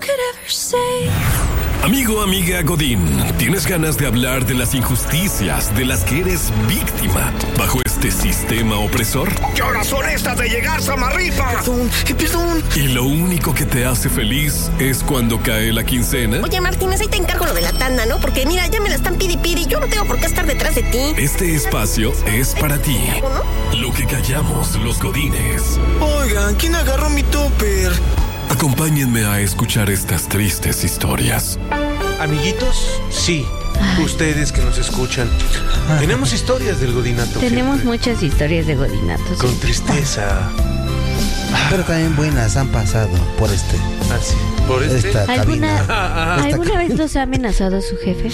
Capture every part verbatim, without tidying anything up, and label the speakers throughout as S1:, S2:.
S1: Amigo, amiga Godín, ¿tienes ganas de hablar de las injusticias de las que eres víctima bajo este sistema opresor?
S2: ¿Qué horas son estas de llegar, Samarripa?
S3: Perdón, perdón.
S1: Y lo único que te hace feliz es cuando cae la quincena.
S3: Oye, Martínez, ahí te encargo lo de la tanda, ¿no? Porque mira, ya me la están pidi pidi. Yo no tengo por qué estar detrás de ti.
S1: Este espacio es para ti.
S3: ¿No?
S1: Lo que callamos los godines.
S4: Oigan, ¿quién agarró mi topper?
S1: Acompáñenme a escuchar estas tristes historias.
S5: Amiguitos, sí, Ay. ustedes que nos escuchan, tenemos historias del godinato.
S6: Tenemos
S5: siempre.
S6: muchas historias de godinatos.
S5: Con tristeza.
S7: Pero también buenas han pasado por este.
S5: Ah, sí. Por este.
S7: Esta
S6: ¿Alguna,
S7: cabina.
S5: Ah, ah,
S6: ¿alguna vez los ha amenazado su jefe?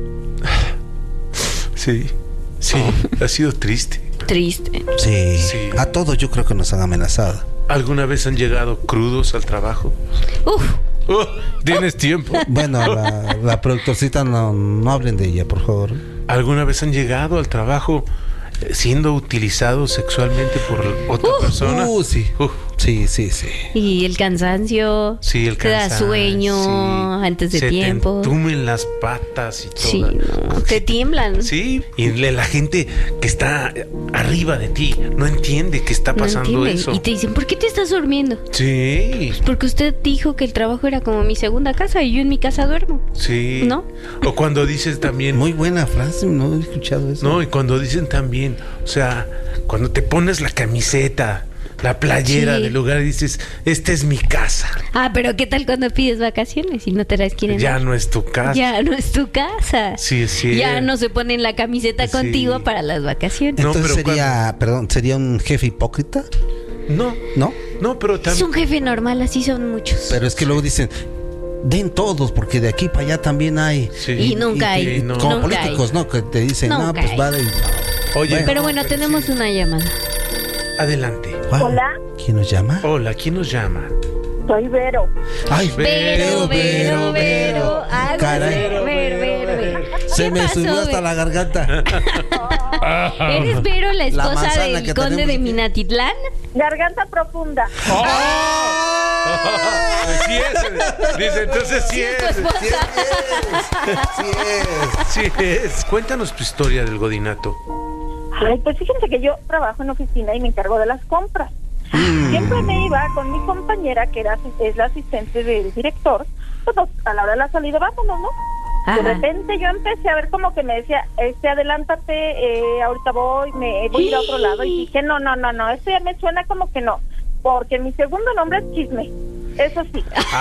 S5: Sí, sí, ha sido triste.
S6: Triste.
S7: Sí.
S5: Sí.
S7: A todos yo creo que nos han amenazado.
S5: ¿Alguna vez han llegado crudos al trabajo?
S6: Uf.
S5: Uh, ¿Tienes tiempo?
S7: Bueno, la, la productorcita no, no hablen de ella, por favor.
S5: ¿Alguna vez han llegado al trabajo eh, siendo utilizados sexualmente por otra
S6: Uh,
S5: persona?
S7: Uh, sí.
S5: Uh,
S7: Sí, sí, sí.
S6: Y el cansancio.
S5: sí, el
S6: Te da
S5: cansancio.
S6: sueño
S5: sí.
S6: antes de
S5: Se
S6: tiempo.
S5: te entumen las patas y todo.
S6: Sí, no, te tiemblan.
S5: Sí, y le- la gente que está arriba de ti no entiende que está
S6: No
S5: pasando
S6: entienden.
S5: eso.
S6: Y te dicen, ¿por qué te estás durmiendo?
S5: Sí,
S6: Porque usted dijo que el trabajo era como mi segunda casa y yo en mi casa duermo.
S5: sí.
S6: ¿No?
S5: O cuando dices también...
S7: Muy buena frase, no he escuchado eso.
S5: No, y cuando dicen también, o sea, cuando te pones la camiseta, la playera
S6: Sí.
S5: del lugar y dices, esta es mi casa.
S6: Ah, pero ¿qué tal cuando pides vacaciones y no te las quieren
S5: Ya
S6: dar?
S5: no es tu casa.
S6: Ya no es tu casa.
S5: Sí, sí.
S6: Ya no se ponen la camiseta
S5: Sí.
S6: contigo para las vacaciones.
S5: No,
S7: Entonces
S5: pero
S7: sería, perdón, sería un jefe hipócrita,
S5: No,
S7: ¿no?
S5: no, pero
S6: Es
S5: también...
S6: un jefe normal, así son muchos.
S7: Pero es que luego dicen, den todos, porque de aquí para allá también hay.
S5: Sí.
S6: Y nunca hay.
S5: Sí, no.
S7: Como
S6: Nunca
S7: políticos, ¿no? Que te dicen,
S6: Nunca
S7: no, pues
S6: hay.
S7: va de...
S5: Oye,
S6: Pero bueno, tenemos una llamada.
S5: adelante.
S7: Wow.
S8: Hola.
S7: ¿Quién nos llama?
S5: Hola, ¿quién nos llama?
S8: Soy Vero.
S7: Ay,
S6: Vero, Vero, Vero. Hágase,
S7: Caray.
S6: Vero, Vero, Vero.
S7: Se
S6: ¿Qué
S7: me
S6: pasó,
S7: subió hasta
S6: Vero?
S7: la garganta.
S6: ¿Eres Vero, la
S7: La
S6: esposa
S7: manzana
S6: del
S7: que
S6: conde
S7: tenemos
S6: de
S7: aquí.
S6: Minatitlán?
S8: Garganta profunda.
S5: Sí es. Dice, entonces sí
S6: Tu
S5: es.
S6: esposa.
S7: Sí es.
S5: Sí es. Cuéntanos tu historia del godinato.
S8: Ay, pues fíjense que yo trabajo en oficina y me encargo de las compras. Siempre me iba con mi compañera, que era es la asistente del director, pues nos- a la hora de la salida, vámonos, ¿no?
S6: Ajá.
S8: De repente yo empecé a ver como que me decía, este, adelántate, eh, ahorita voy, me voy a ir a otro lado. Y dije, no, no, no, no, esto ya me suena como que no, porque mi segundo nombre es Chisme, eso sí.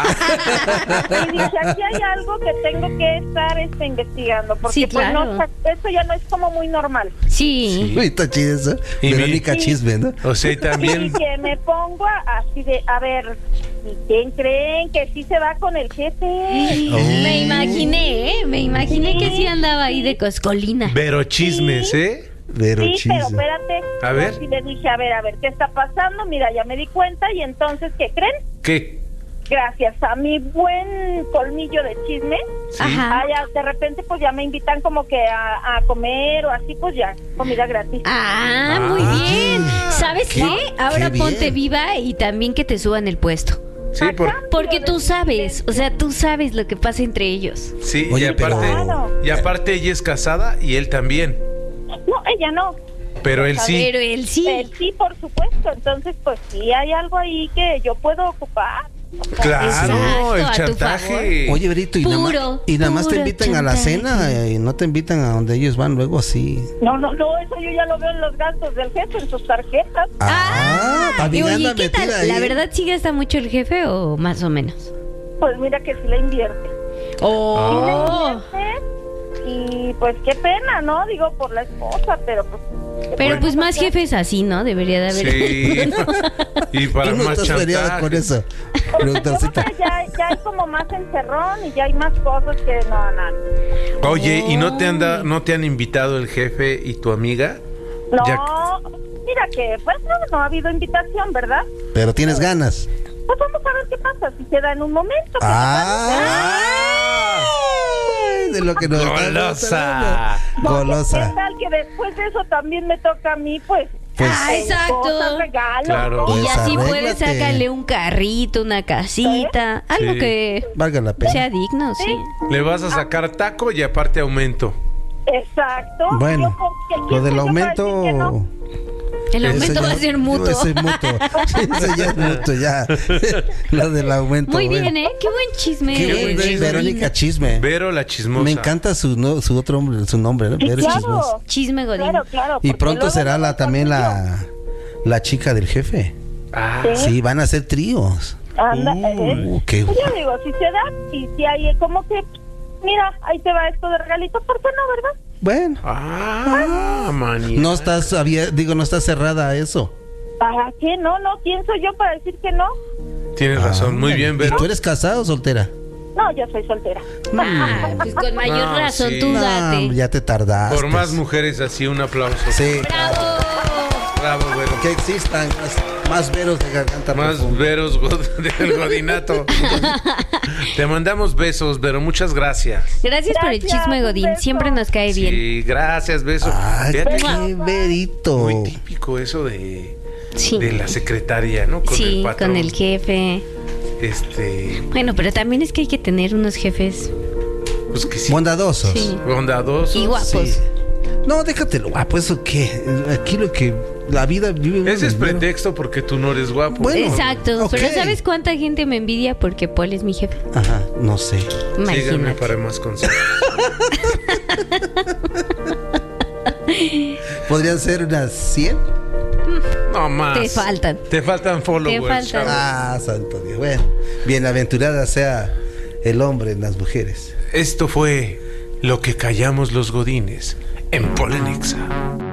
S8: Y dije, aquí hay algo que tengo que estar este, investigando, porque
S6: Sí,
S8: pues
S6: claro.
S8: no, eso ya no es como muy normal.
S6: Sí.
S7: Uy, está chido eso.
S5: Y mi-
S7: Verónica
S8: Sí.
S7: Chisme, ¿no?
S5: O sea, y
S8: Y
S5: también...
S8: que me pongo a- así de, a ver, ¿y quién creen que sí se va con el jefe?
S6: Me imaginé, ¿eh? Me imaginé que sí andaba ahí de coscolina.
S5: Pero chismes, ¿eh?
S7: Vero
S8: Sí, pero
S7: Chisme.
S8: espérate.
S5: A ver.
S8: Yo sí le dije, a ver, a ver, ¿qué está pasando? Mira, ya me di cuenta y entonces, ¿qué creen?
S5: ¿Qué?
S8: Gracias a mi buen colmillo de chisme,
S6: Ajá.
S8: ah, ya, de repente pues ya me invitan como que a, a comer o así, pues ya, comida gratis.
S6: Ah, muy
S5: Ah.
S6: bien. ¿Sabes
S7: Qué-
S6: qué? Ahora
S7: qué
S6: ponte
S7: bien.
S6: viva y también que te suban el puesto.
S5: Sí, por...
S6: Porque tú sabes, o sea, tú sabes lo que pasa entre ellos.
S5: Sí,
S7: Oye,
S5: y aparte...
S8: pero-
S5: Y aparte ella es casada y él también.
S8: No, ella no.
S5: Pero él sí.
S6: Pero él sí.
S8: Él sí, por supuesto. Entonces, pues sí hay algo ahí que yo puedo ocupar.
S5: Claro,
S6: Exacto,
S5: el
S6: a tu
S5: chantaje.
S7: Oye, Verito, y nada más,
S6: Puro,
S7: y nada más te
S6: puro
S7: invitan a la
S6: chantaje.
S7: cena eh, y no te invitan a donde ellos van luego así.
S8: No, no, no, eso yo ya lo veo en los gastos del jefe, en sus tarjetas.
S7: Ah,
S6: Y
S7: también
S6: oye,
S7: anda
S6: ¿qué tal?
S7: metida ahí.
S6: ¿La verdad sí gasta mucho el jefe o más o menos?
S8: Pues mira que sí la invierte.
S6: Oh.
S8: Sí la invierte. Y pues qué pena, ¿no? Digo, por la esposa, pero pues... ¿qué
S6: Pero pues
S8: podemos
S6: más
S8: hacer?
S6: jefes así, ¿no? Debería de haber.
S5: Sí. Y para
S7: Tú no
S5: más
S7: estás peleada
S5: chantaje.
S7: con eso,
S8: Porque yo creo
S7: productorcita.
S8: que ya, ya hay como más encerrón y ya hay más cosas que no, no.
S5: Oye, ¿y no te anda, no te han invitado el jefe y tu amiga?
S8: No,
S5: Ya-
S8: mira que, pues no, no ha habido invitación, ¿verdad?
S7: Pero tienes ganas.
S8: Pues vamos a ver qué pasa, si se da en un momento. ¿qué te
S7: Ah, de lo que nos estamos
S5: Golosa.
S7: hablando.
S8: parece?
S7: Golosa.
S8: ¿Qué tal que después de eso también me toca a mí, pues,
S7: Pues,
S6: Ah, exacto.
S8: Cosas, regalos,
S5: Claro.
S8: todo.
S6: Y
S7: Pues
S6: así puedes
S7: arréglate.
S6: sacarle un carrito, una casita, algo
S5: Sí.
S6: que
S7: valga la pena.
S6: sea digno, sí.
S5: Le vas a sacar taco y aparte aumento.
S8: Exacto.
S7: Bueno,
S8: Yo, ¿quién
S7: lo
S8: soy
S7: del
S8: yo para
S7: aumento.
S8: decir que no?
S6: El
S7: Eso
S6: aumento va
S7: ya-
S6: a ser mutuo.
S7: Ese es mutuo. Sí, ese ya es mutuo, ya. Lo del aumento.
S6: Muy
S7: bueno.
S6: bien, ¿eh? Qué buen chisme.
S7: Qué buen
S6: de
S7: chisme. Verónica Chisme.
S5: Vero la chismosa.
S7: Me encanta su, no, su otro nombre, su nombre, ¿no?
S8: Sí,
S7: Vero
S8: claro.
S7: Chismosa.
S6: Chisme Godín.
S8: Claro, claro.
S7: Y
S8: porque
S7: pronto
S8: luego
S7: será
S8: no
S7: la
S8: me
S7: también
S8: confundió.
S7: la, la chica del jefe.
S5: Ah,
S7: Sí, van a ser tríos.
S8: Anda,
S7: Uh,
S8: eh.
S7: qué
S8: Pues yo digo, si se da, y si hay como que, mira, ahí te va esto de regalito, ¿por qué no, verdad?
S7: bueno.
S5: ah, manía.
S7: No estás, había, digo, no está cerrada a eso.
S8: ¿Para qué no? No, ¿quién soy yo para decir que no?
S5: Tienes razón, muy bien,
S7: ¿Y
S5: Vero.
S7: tú eres casado o soltera?
S8: No, yo soy soltera.
S6: Ah, pues con mayor
S5: No,
S6: razón,
S5: sí.
S6: tú
S7: No,
S6: date.
S7: ya te tardaste.
S5: Por más mujeres así, un aplauso.
S7: Sí.
S6: ¡Bravo!
S5: Bravo, Vero.
S7: Que existan más, más veros de garganta
S5: Más
S7: profunda.
S5: veros god- del godinato. Te mandamos besos, Vero. Muchas gracias.
S6: Gracias por el
S8: Gracias,
S6: chisme,
S8: un
S6: Godín.
S8: beso.
S6: Siempre nos cae bien.
S5: Sí, gracias, besos.
S7: Ay,
S5: Fíjate,
S7: qué verito.
S5: muy típico eso de,
S6: Sí.
S5: de la secretaria, ¿no? Con el
S6: Sí,
S5: patrón.
S6: con el jefe.
S5: Este,
S6: Bueno, pero también es que hay que tener unos jefes
S5: pues que sí.
S7: Bondadosos.
S6: sí,
S5: Bondadosos.
S6: y guapos.
S7: Sí. No, déjatelo guapo, ¿eso qué? Aquí lo que la vida vive.
S5: Ese es
S7: uno, ¿no?
S5: pretexto porque tú no eres guapo.
S7: Bueno,
S6: Exacto,
S7: ok.
S6: pero ¿sabes cuánta gente me envidia porque Paul es mi jefe?
S7: Ajá, no sé.
S5: Síganme
S6: Imagínate.
S5: para más consejos.
S7: ¿Podrían ser unas cien?
S5: No más.
S6: Te faltan.
S5: Te faltan followers.
S6: Te faltan.
S5: chavo.
S7: Ah, santo Dios. Bueno, bienaventurada sea el hombre en las mujeres.
S5: Esto fue Lo que callamos los godines en Polenexa.